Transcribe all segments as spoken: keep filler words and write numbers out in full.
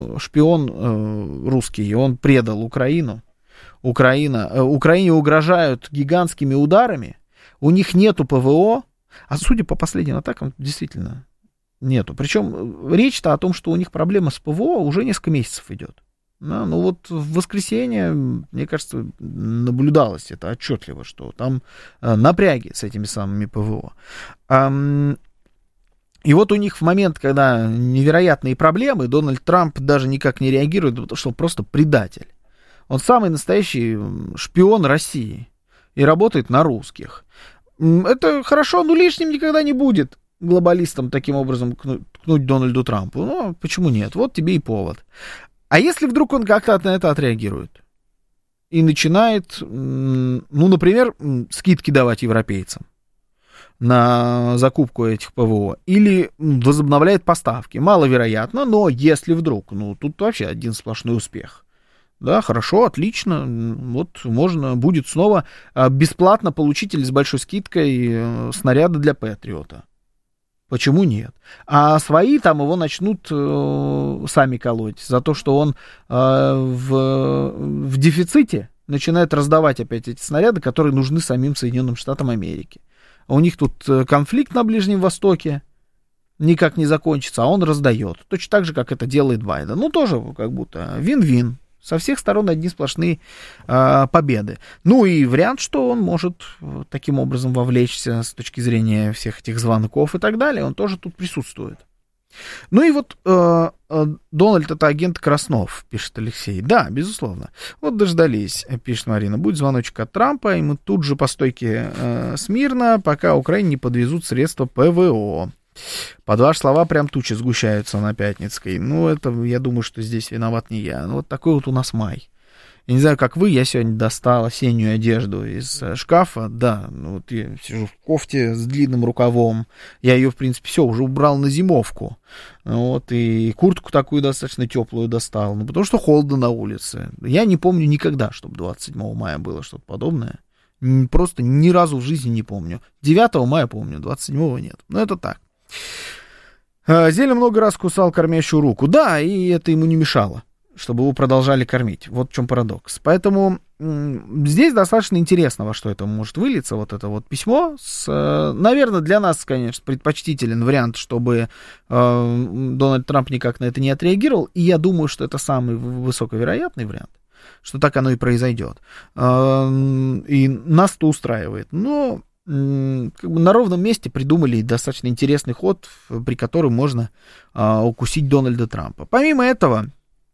шпион э, русский, и он предал Украину. Украина, э, Украине угрожают гигантскими ударами, у них нету ПВО, а судя по последним атакам, действительно нету. Причем речь-то о том, что у них проблема с ПВО уже несколько месяцев идет. Да, ну вот в воскресенье, мне кажется, наблюдалось это отчетливо, что там э, напряги с этими самыми ПВО. А, и вот у них в момент, когда невероятные проблемы, Дональд Трамп даже никак не реагирует, потому что он просто предатель. Он самый настоящий шпион России и работает на русских. Это хорошо, но лишним никогда не будет глобалистам таким образом ткнуть, ткнуть Дональду Трампу. Ну, почему нет? Вот тебе и повод. А если вдруг он как-то на это отреагирует и начинает, ну, например, скидки давать европейцам на закупку этих ПВО, или возобновляет поставки, маловероятно, но если вдруг, ну, тут вообще один сплошной успех. Да, хорошо, отлично, вот можно будет снова бесплатно получить или с большой скидкой снаряды для Патриота. Почему нет? А свои там его начнут э, сами колоть за то, что он э, в, в дефиците начинает раздавать опять эти снаряды, которые нужны самим Соединенным Штатам Америки. А у них тут конфликт на Ближнем Востоке никак не закончится, а он раздает. Точно так же, как это делает Байден. Ну, тоже как будто вин-вин. Со всех сторон одни сплошные э, победы. Ну и вариант, что он может таким образом вовлечься с точки зрения всех этих звонков и так далее, он тоже тут присутствует. Ну и вот э, э, Дональд — это агент Краснов, пишет Алексей. Да, безусловно. Вот дождались, пишет Марина. Будет звоночек от Трампа, и мы тут же по стойке э, смирно, пока Украине не подвезут средства ПВО. Под ваши слова прям тучи сгущаются на Пятницкой. Ну, это, я думаю, что здесь виноват не я. Ну, вот такой вот у нас май. Я не знаю, как вы, я сегодня достал осеннюю одежду из шкафа. Да, ну, вот я сижу в кофте с длинным рукавом. Я ее, в принципе, все, уже убрал на зимовку. Вот, и куртку такую достаточно теплую достал. Ну, потому что холодно на улице. Я не помню никогда, чтобы двадцать седьмого мая было что-то подобное. Просто ни разу в жизни не помню. девятого мая помню, двадцать седьмого нет. Но это так. Зеля много раз кусал кормящую руку. Да, и это ему не мешало, чтобы его продолжали кормить. Вот в чем парадокс. Поэтому м- здесь достаточно интересно, во что это может вылиться. Вот это вот письмо. С, э, наверное, для нас, конечно, предпочтителен вариант, чтобы э, Дональд Трамп никак на это не отреагировал. И я думаю, что это самый высоковероятный вариант, что так оно и произойдет. Э, и нас-то устраивает. Но как бы на ровном месте придумали достаточно интересный ход, при котором можно а, укусить Дональда Трампа. Помимо этого,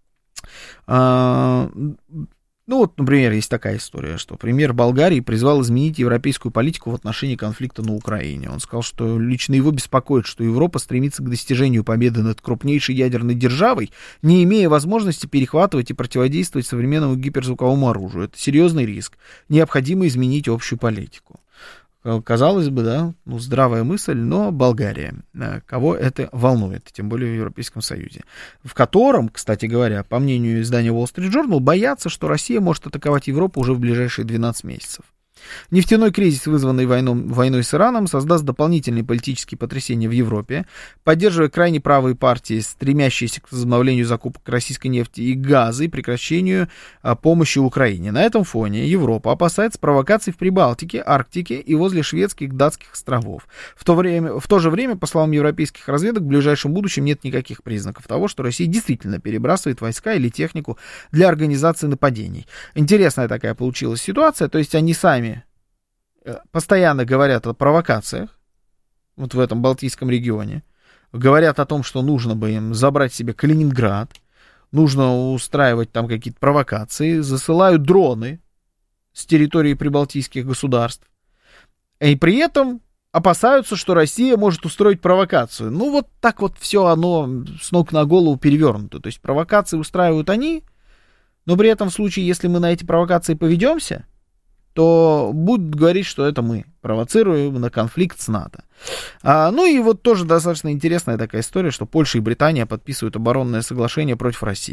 а, ну вот, например, есть такая история, что премьер Болгарии призвал изменить европейскую политику в отношении конфликта на Украине. Он сказал, что лично его беспокоит, что Европа стремится к достижению победы над крупнейшей ядерной державой, не имея возможности перехватывать и противодействовать современному гиперзвуковому оружию. Это серьезный риск. Необходимо изменить общую политику. Казалось бы, да, ну, здравая мысль, но Болгария, кого это волнует, тем более в Европейском Союзе, в котором, кстати говоря, по мнению издания Wall Street Journal, боятся, что Россия может атаковать Европу уже в ближайшие двенадцать месяцев. Нефтяной кризис, вызванный войном, войной с Ираном, создаст дополнительные политические потрясения в Европе, поддерживая крайне правые партии, стремящиеся к возобновлению закупок российской нефти и газа и прекращению а, помощи Украине. На этом фоне Европа опасается провокаций в Прибалтике, Арктике и возле шведских, датских островов. В то, время, в то же время, по словам европейских разведок, в ближайшем будущем нет никаких признаков того, что Россия действительно перебрасывает войска или технику для организации нападений. Интересная такая получилась ситуация, то есть они сами постоянно говорят о провокациях вот в этом Балтийском регионе, говорят о том, что нужно бы им забрать себе Калининград, нужно устраивать там какие-то провокации, засылают дроны с территории прибалтийских государств, и при этом опасаются, что Россия может устроить провокацию. Ну вот так вот все оно с ног на голову перевернуто, то есть провокации устраивают они, но при этом в случае, если мы на эти провокации поведемся, то будут говорить, что это мы провоцируем на конфликт с НАТО. А, ну и вот тоже достаточно интересная такая история, что Польша и Британия подписывают оборонное соглашение против России.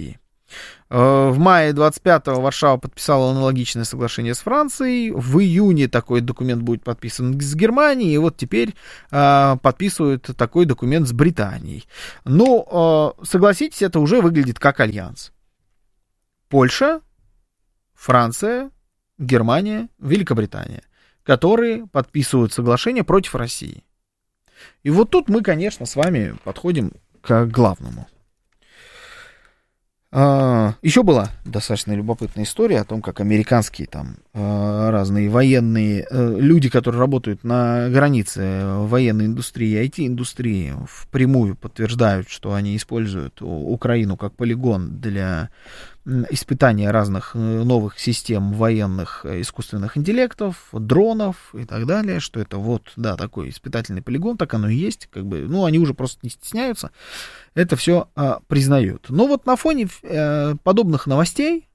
В мае двадцать пятого Варшава подписала аналогичное соглашение с Францией. В июне такой документ будет подписан с Германией. И вот теперь э, подписывают такой документ с Британией. Ну, э, согласитесь, это уже выглядит как альянс. Польша, Франция, Германия, Великобритания, которые подписывают соглашение против России. И вот тут мы, конечно, с вами подходим к главному. Uh, еще была достаточно любопытная история о том, как американские там uh, разные военные uh, люди, которые работают на границе военной индустрии, ай ти-индустрии, впрямую подтверждают, что они используют Украину как полигон для испытания разных новых систем военных искусственных интеллектов, дронов и так далее, что это вот, да, такой испытательный полигон, так оно и есть, как бы, ну, они уже просто не стесняются, это все а, признают. Но вот на фоне а, подобных новостей,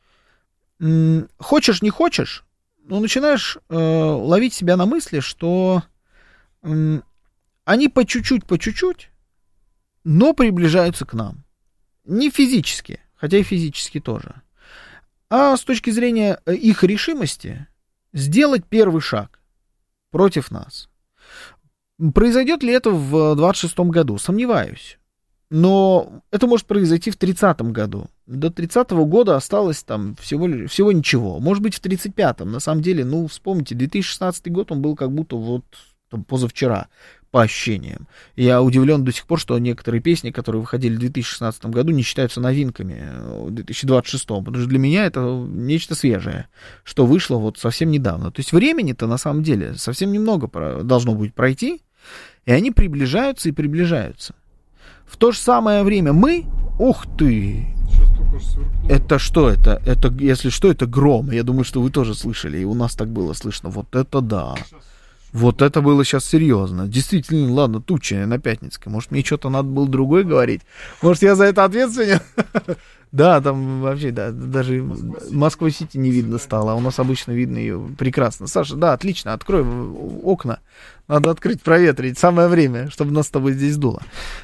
м, хочешь не хочешь, ну, начинаешь а, ловить себя на мысли, что м, они по чуть-чуть, по чуть-чуть, но приближаются к нам. Не физически, хотя и физически тоже, а с точки зрения их решимости сделать первый шаг против нас. Произойдет ли это в двадцать шестом году? Сомневаюсь. Но это может произойти в тридцатом году. До тридцатого года осталось там всего, всего ничего. Может быть, в тридцать пятом. На самом деле, ну, вспомните, две тысячи шестнадцатый год, он был как будто вот там, позавчера, по ощущениям. Я удивлен до сих пор, что некоторые песни, которые выходили в две тысячи шестнадцатом году, не считаются новинками в две тысячи двадцать шестом. Потому что для меня это нечто свежее, что вышло вот совсем недавно. То есть времени-то на самом деле совсем немного должно будет пройти, и они приближаются и приближаются. В то же самое время мы... Ух ты! Это что это? Это, если что, это гром. Я думаю, что вы тоже слышали, и у нас так было слышно. Вот это да! Вот это было сейчас серьезно. Действительно, ладно, туча на Пятницкой. Может, мне что-то надо было другое говорить? Может, я за это ответственен? Да, там вообще, да, даже Москва-Сити не видно стало, а у нас обычно видно ее прекрасно. Саша, да, отлично, открой окна. Надо открыть, проветрить. Самое время, чтобы нас с тобой здесь дуло.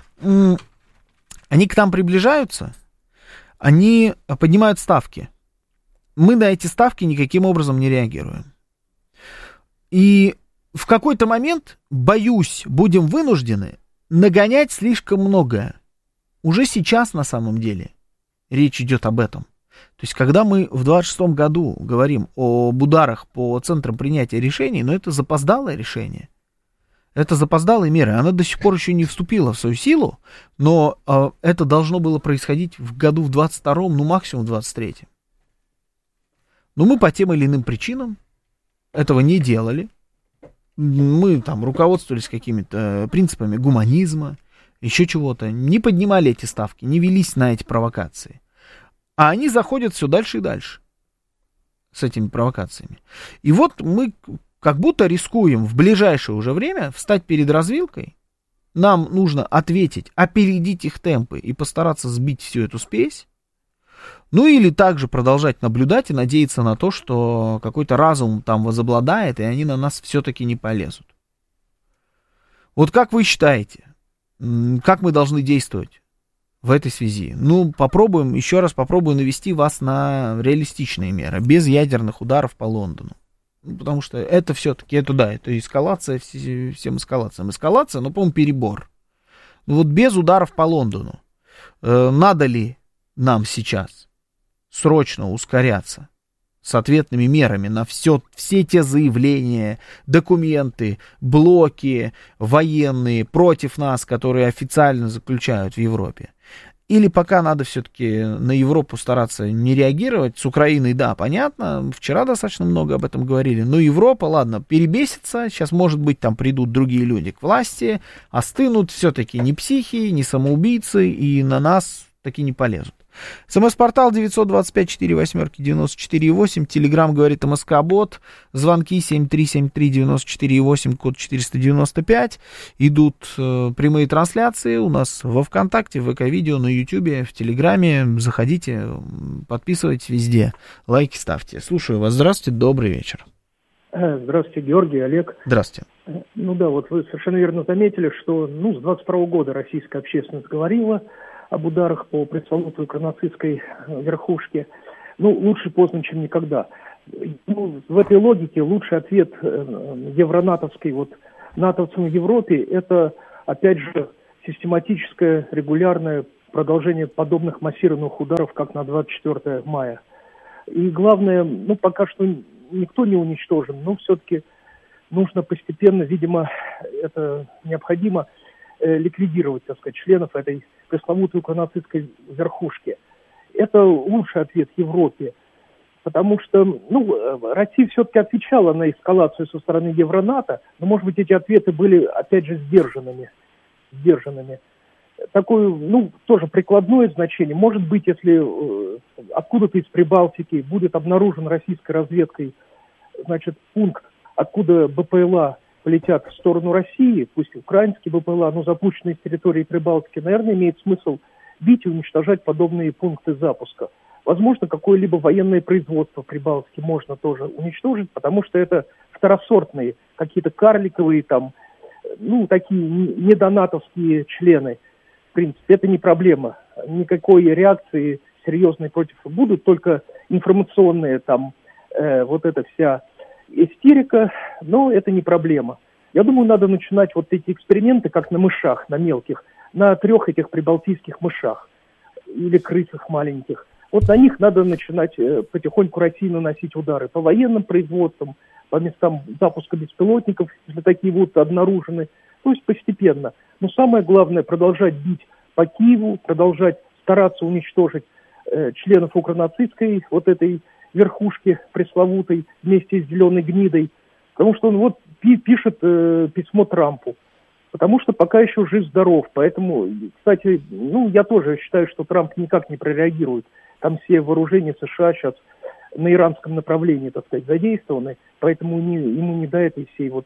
Они к нам приближаются, они поднимают ставки. Мы на эти ставки никаким образом не реагируем. И в какой-то момент, боюсь, будем вынуждены нагонять слишком многое. Уже сейчас, на самом деле, речь идет об этом. То есть, когда мы в двадцать шестом году говорим об ударах по центрам принятия решений, но это запоздалое решение. Это запоздалые меры. Она до сих пор еще не вступила в свою силу, но э, это должно было происходить в году в двадцать втором, ну, максимум в двадцать третьем. Но мы по тем или иным причинам этого не делали. Мы там руководствовались какими-то принципами гуманизма, еще чего-то, не поднимали эти ставки, не велись на эти провокации. А они заходят все дальше и дальше с этими провокациями. И вот мы как будто рискуем в ближайшее уже время встать перед развилкой. Нам нужно ответить, опередить их темпы и постараться сбить всю эту спесь. Ну или также продолжать наблюдать и надеяться на то, что какой-то разум там возобладает, и они на нас все-таки не полезут. Вот как вы считаете, как мы должны действовать в этой связи? Ну, попробуем, еще раз попробую навести вас на реалистичные меры, без ядерных ударов по Лондону. Ну, потому что это все-таки, это да, это эскалация, все, всем эскалациям. Эскалация, но, по-моему, перебор. Ну вот без ударов по Лондону. Э, надо ли нам сейчас срочно ускоряться с ответными мерами на все, все те заявления, документы, блоки военные против нас, которые официально заключают в Европе? Или пока надо все-таки на Европу стараться не реагировать? С Украиной, да, понятно, вчера достаточно много об этом говорили, но Европа, ладно, перебесится, сейчас, может быть, там придут другие люди к власти, остынут, все-таки не психи, не самоубийцы, и на нас таки не полезут. СМС-портал девятьсот двадцать пять сорок восемь девяносто четыре восемь, Телеграм говорит МСК-бот, звонки семь три семь три девяносто четыре восемь, код четыреста девяносто пять, идут э, прямые трансляции у нас во ВКонтакте, в ВК-видео, на Ютубе, в Телеграме, заходите, подписывайтесь везде, лайки ставьте. Слушаю вас, здравствуйте, добрый вечер. Здравствуйте, Георгий, Олег. Здравствуйте. Ну да, вот вы совершенно верно заметили, что ну, с двадцать второго года российская общественность говорила об ударах по пресловутой укронацистской верхушке. Ну, лучше поздно, чем никогда. Ну, в этой логике лучший ответ евронатовской, вот, натовцам в Европе, это, опять же, систематическое, регулярное продолжение подобных массированных ударов, как на двадцать четвёртое мая. И главное, ну, пока что никто не уничтожен, но все-таки нужно постепенно, видимо, это необходимо, э, ликвидировать, так сказать, членов этой пресловутой укронацистской верхушки. Это лучший ответ Европе, потому что, ну, Россия все-таки отвечала на эскалацию со стороны Евронато, но, может быть, эти ответы были, опять же, сдержанными. сдержанными. Такое, ну, тоже прикладное значение. Может быть, если э, откуда-то из Прибалтики будет обнаружен российской разведкой, значит, пункт, откуда БПЛА полетят в сторону России, пусть украинские БПЛА, но запущенные с территории Прибалтики, наверное, имеет смысл бить и уничтожать подобные пункты запуска. Возможно, какое-либо военное производство в Прибалтике можно тоже уничтожить, потому что это второсортные, какие-то карликовые там, ну, такие недонатовские члены. В принципе, это не проблема. Никакой реакции серьезной против будут, только информационная там э, вот эта вся истерика, но это не проблема. Я думаю, надо начинать вот эти эксперименты, как на мышах, на мелких, на трех этих прибалтийских мышах или крысах маленьких. Вот на них надо начинать э, потихоньку России наносить удары по военным производствам, по местам запуска беспилотников, если такие будут обнаружены. То есть постепенно. Но самое главное, продолжать бить по Киеву, продолжать стараться уничтожить э, членов укронацистской вот этой верхушки пресловутой вместе с зеленой гнидой. Потому что он вот пи- пишет э, письмо Трампу. Потому что пока еще жив-здоров. Поэтому, кстати, ну, я тоже считаю, что Трамп никак не прореагирует. Там все вооружения США сейчас на иранском направлении, так сказать, задействованы. Поэтому не, ему не до этой всей вот,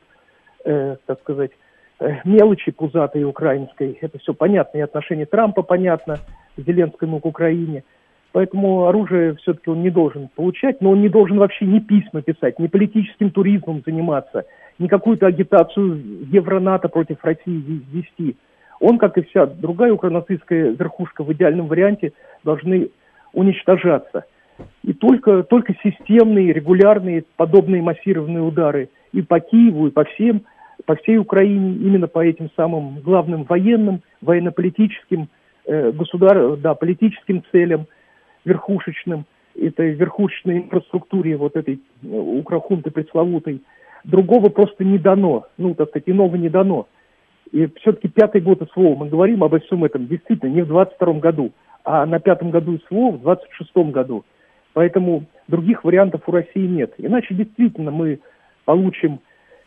э, так сказать, мелочи пузатой украинской. Это все понятно. И отношение Трампа понятно к Зеленскому, к Украине. Поэтому оружие все-таки он не должен получать, но он не должен вообще ни письма писать, ни политическим туризмом заниматься, ни какую-то агитацию Евронато против России вести. Он, как и вся другая укронацистская верхушка в идеальном варианте, должны уничтожаться. И только, только системные, регулярные, подобные массированные удары и по Киеву, и по всем, по всей Украине, именно по этим самым главным военным, военно-политическим, э, государ, да, политическим целям, верхушечным, этой верхушечной инфраструктуре вот этой укрохунты пресловутой, другого просто не дано, ну, так сказать, иного не дано. И все-таки пятый год СВО, мы говорим обо всем этом действительно не в двадцать втором году, а на пятом году СВО в двадцать шестом году. Поэтому других вариантов у России нет. Иначе действительно мы получим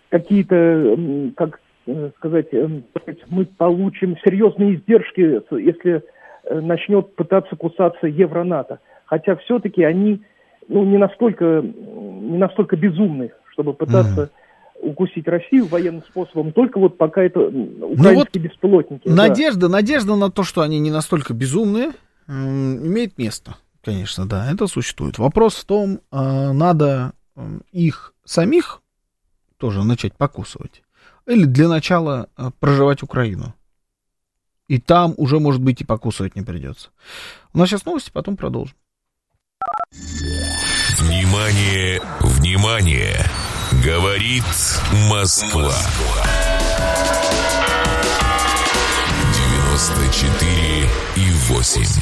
какие-то, как сказать, мы получим серьезные издержки, если начнет пытаться кусаться Евронато. Хотя все-таки они, ну, не настолько, не настолько безумны, чтобы пытаться mm-hmm. укусить Россию военным способом. Только вот пока это украинские ну вот беспилотники. Надежда, да. надежда на то, что они не настолько безумные, имеет место. Конечно, да, это существует. Вопрос в том, надо их самих тоже начать покусывать или для начала проживать Украину. И там уже, может быть, и покусывать не придется. У нас сейчас новости, потом продолжим. Внимание, внимание! Говорит Москва. девяносто четыре и восемь.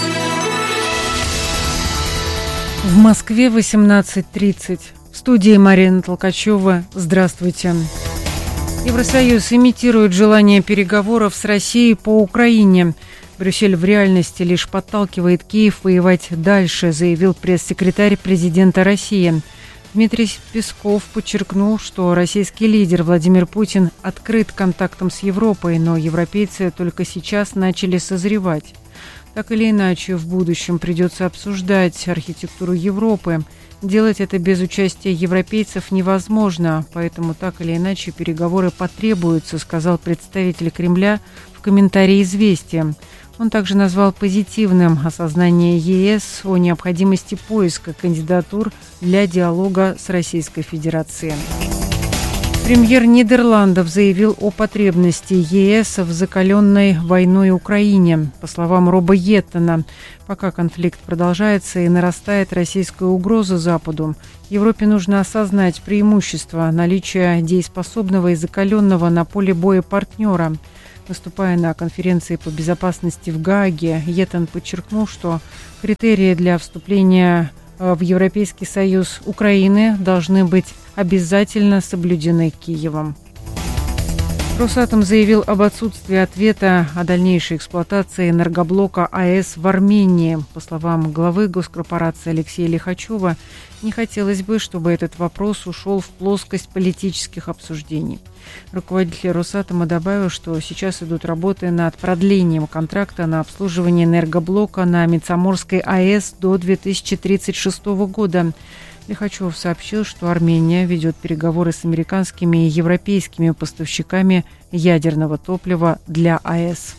В Москве восемнадцать тридцать. В студии Марина Толкачева. Здравствуйте. Евросоюз имитирует желание переговоров с Россией по Украине. Брюссель в реальности лишь подталкивает Киев воевать дальше, заявил пресс-секретарь президента России. Дмитрий Песков подчеркнул, что российский лидер Владимир Путин открыт контактам с Европой, но европейцы только сейчас начали созревать. Так или иначе, в будущем придется обсуждать архитектуру Европы. Делать это без участия европейцев невозможно, поэтому так или иначе переговоры потребуются, сказал представитель Кремля в комментарии «Известия». Он также назвал позитивным осознание ЕС о необходимости поиска кандидатур для диалога с Российской Федерацией. Премьер Нидерландов заявил о потребности ЕС в закаленной войной Украине. По словам Роба Йеттена, пока конфликт продолжается и нарастает российская угроза Западу, Европе нужно осознать преимущество наличия дееспособного и закаленного на поле боя партнера. Выступая на конференции по безопасности в Гааге, Йеттен подчеркнул, что критерии для вступления в Европейский Союз Украины должны быть обязательно соблюдены Киевом. Росатом заявил об отсутствии ответа о дальнейшей эксплуатации энергоблока АЭС в Армении. По словам главы госкорпорации Алексея Лихачева, не хотелось бы, чтобы этот вопрос ушел в плоскость политических обсуждений. Руководитель Росатома добавил, что сейчас идут работы над продлением контракта на обслуживание энергоблока на Мицаморской АЭС до две тысячи тридцать шестого года. Лихачев сообщил, что Армения ведет переговоры с американскими и европейскими поставщиками ядерного топлива для АЭС.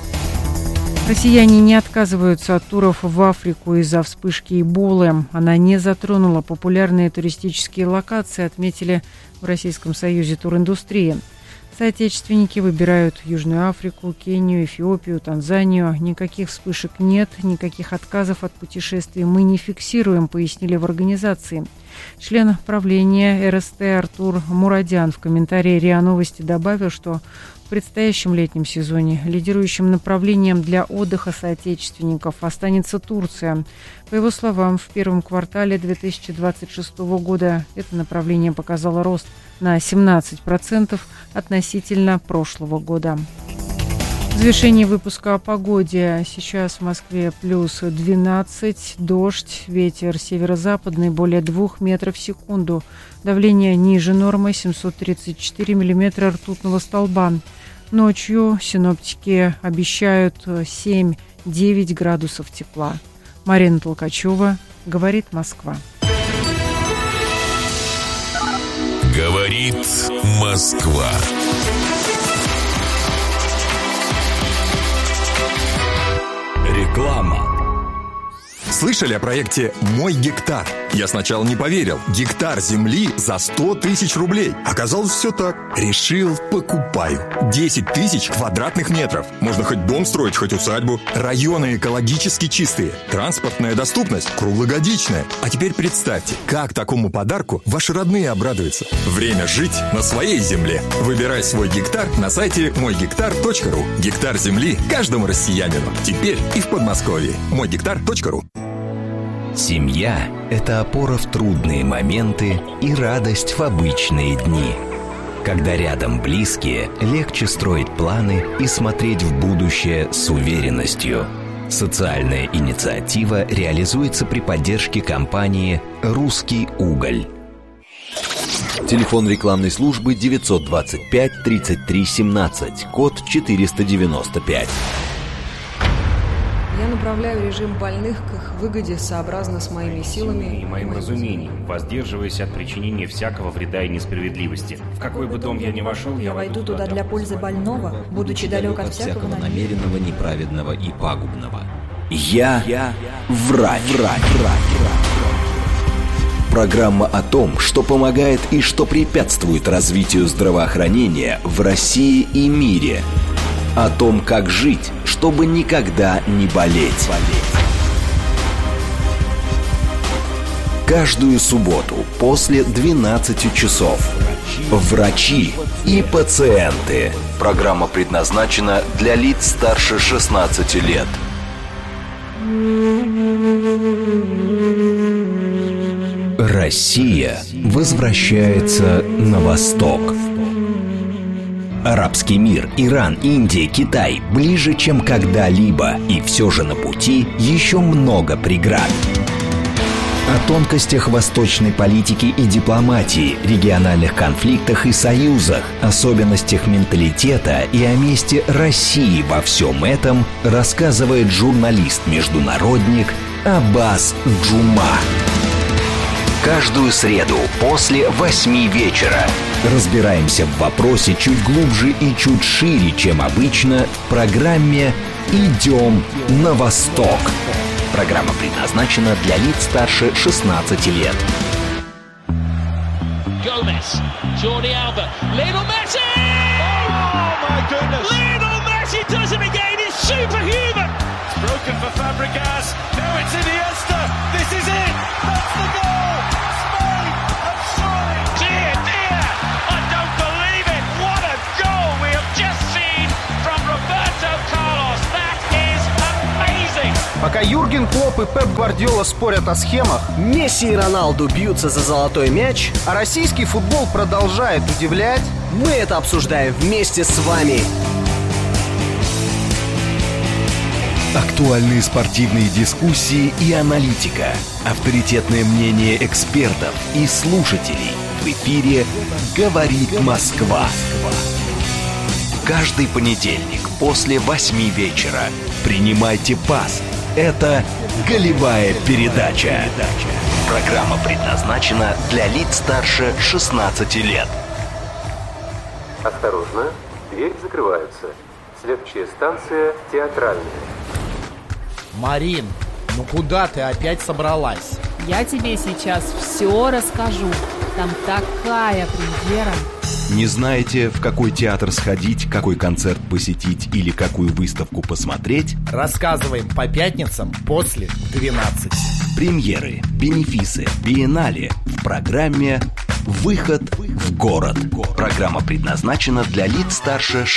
Россияне не отказываются от туров в Африку из-за вспышки Эболы. Она не затронула популярные туристические локации, отметили в Российском союзе туриндустрии. Соотечественники выбирают Южную Африку, Кению, Эфиопию, Танзанию. Никаких вспышек нет, никаких отказов от путешествий мы не фиксируем, пояснили в организации. Член правления эр эс тэ Артур Мурадян в комментарии РИА Новости добавил, что в предстоящем летнем сезоне лидирующим направлением для отдыха соотечественников останется Турция. По его словам, в первом квартале две тысячи двадцать шестого года это направление показало рост на семнадцать процентов относительно прошлого года. В завершении выпуска о погоде. Сейчас в Москве плюс двенадцать, дождь, ветер северо-западный более двух метров в секунду. Давление ниже нормы семьсот тридцать четыре миллиметра ртутного столба. Ночью синоптики обещают семь-девять градусов тепла. Марина Толкачева, говорит Москва. Говорит Москва. Реклама. Слышали о проекте «Мой гектар»? Я сначала не поверил. Гектар земли за сто тысяч рублей. Оказалось, все так. Решил, покупаю. десять тысяч квадратных метров. Можно хоть дом строить, хоть усадьбу. Районы экологически чистые. Транспортная доступность круглогодичная. А теперь представьте, как такому подарку ваши родные обрадуются. Время жить на своей земле. Выбирай свой гектар на сайте мой гектар точка ру. Гектар земли каждому россиянину. Теперь и в Подмосковье. мой гектар точка ру. Семья – это опора в трудные моменты и радость в обычные дни. Когда рядом близкие, легче строить планы и смотреть в будущее с уверенностью. Социальная инициатива реализуется при поддержке компании «Русский уголь». Телефон рекламной службы девятьсот двадцать пять тридцать три семнадцать, код четыреста девяносто пять. Я направляю режим больных к их выгоде сообразно с моими силами и моим разумением, воздерживаясь от причинения всякого вреда и несправедливости. В какой бы дом я ни вошел, я войду туда для пользы больного, будучи далек от всякого намеренного, неправедного и пагубного. Я, я врач. врач. Программа о том, что помогает и что препятствует развитию здравоохранения в России и мире. О том, как жить, чтобы никогда не болеть. Каждую субботу после двенадцати часов. Врачи и пациенты. Программа предназначена для лиц старше шестнадцати лет. Россия возвращается на восток. Арабский мир, Иран, Индия, Китай ближе, чем когда-либо. И все же на пути еще много преград. О тонкостях восточной политики и дипломатии, региональных конфликтах и союзах, особенностях менталитета и о месте России во всем этом рассказывает журналист-международник Аббас Джума. Каждую среду после восьми вечера разбираемся в вопросе чуть глубже и чуть шире, чем обычно, в программе «Идем на восток». Программа предназначена для лиц старше шестнадцати лет. Gomez, Jordi Alba, Lionel Messi! Oh my goodness! Lionel Messi does it again, he's superhuman! It's broken for Fabregas, now it's Iniesta, this is it! That's the goal! Spain have scored! Dear, dear, I don't believe it! What a goal we have just seen from Roberto Carlos! That is amazing! Пока Юрген Клопп и Пеп Гвардиола спорят о схемах, Месси и Роналду бьются за золотой мяч, а российский футбол продолжает удивлять, мы это обсуждаем вместе с вами. Актуальные спортивные дискуссии и аналитика. Авторитетное мнение экспертов и слушателей. В эфире «Говорит Москва». Каждый понедельник после восьми вечера принимайте пас. Это «Голевая передача». Программа предназначена для лиц старше шестнадцати лет. Осторожно, двери закрываются. Следующая станция «Театральная». Марин, ну куда ты опять собралась? Я тебе сейчас все расскажу. Там такая премьера. Не знаете, в какой театр сходить, какой концерт посетить или какую выставку посмотреть? Рассказываем по пятницам после двенадцати. Премьеры, бенефисы, биеннале в программе «Выход в город». Программа предназначена для лиц старше